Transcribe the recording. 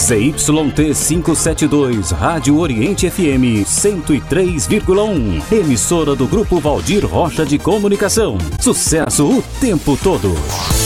ZYT 572, Rádio Oriente FM 103,1. Emissora do Grupo Valdir Rocha de Comunicação. Sucesso o tempo todo.